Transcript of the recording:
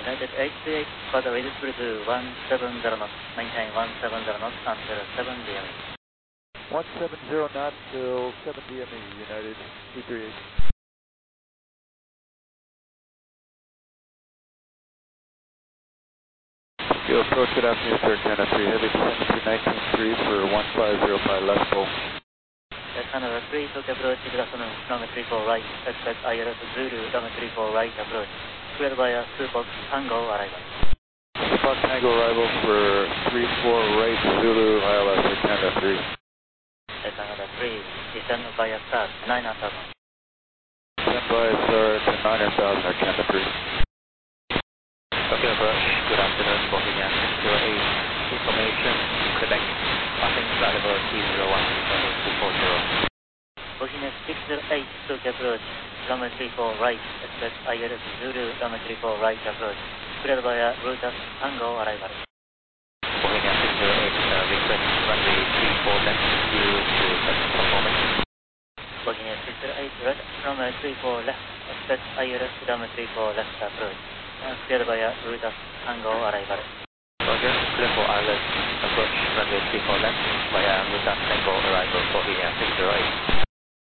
United 838, further ready to 170 knots, maintain 170 knots until 7 DME. 170 knots till 7 DME, United 238. You approach, good afternoon, sir, 10-3, heavy descent to 19.3 for 1505 left pole. Yes, Canada 3, took approach, good afternoon, runway 34 right, expect ILS Zulu, runway 34 right approach, cleared by a Subox Tango arrival. Subox Tango arrival for 34 right, Zulu, ILS for Canada 3. Yes, Canada 3, descend by a start, 9,000. Stand by, start to 9,000 at Canada 3. Tokyo approach, good afternoon, Bohemia 608, information, Quebec, passing flight level T01, 240. Bohemia 608, Tokyo approach, runway 34 right, expect ILS Zulu, runway 34 right approach, cleared by a Brutus Tango arrival. Bohemia 608, request runway 34 left, due to performance. Bohemia 608, right, runway 34 left, expect ILS runway 34 left approach, cleared by a Brutus Tango arrival. Roger, clear for ILS approach runway 34 left via Brutus Tango arrival, Bohemia 608.